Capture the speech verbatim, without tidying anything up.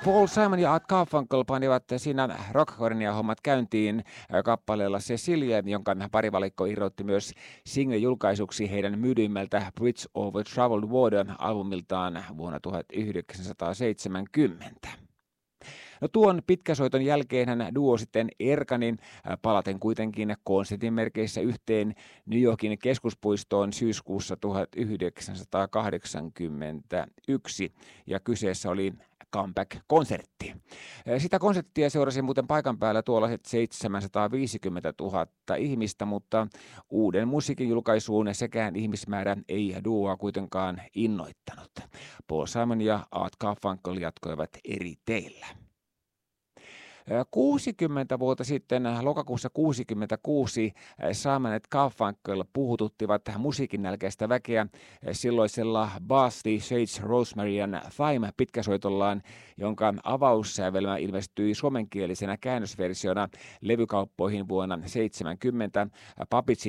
Paul Simon ja Art Garfunkel panivat siinä Rockcornia hommat käyntiin kappaleella Cecilia, jonka parivalikko irrotti myös single-julkaisuksi heidän myydyimmältä Bridge over Troubled Water-albumiltaan vuonna tuhatyhdeksänsataaseitsemänkymmentä. No tuon pitkäsoiton jälkeen duo sitten erkani, palaten kuitenkin konsertin merkeissä yhteen New Yorkin keskuspuistoon syyskuussa tuhatyhdeksänsataakahdeksankymmentäyksi, ja kyseessä oli comeback-konsertti. Sitä konserttia seurasi muuten paikan päällä tuollaiset seitsemänsataaviisikymmentätuhatta ihmistä, mutta uuden musiikin julkaisuun sekään ihmismäärä ei duoa kuitenkaan innoittanut. Paul Simon ja Art Garfunkel jatkoivat eri teillä. kuusikymmentä vuotta sitten, lokakuussa kuusikymmentäkuusi, Simon et Garfunkel puhututtivat musiikinnälkäistä väkeä silloisella Basti Shades Rosemary and Thyme pitkäsoitollaan, jonka avaussävelmä ilmestyi suomenkielisenä käännösversiona levykauppoihin vuonna seitsemänkymmentä. Puppetsin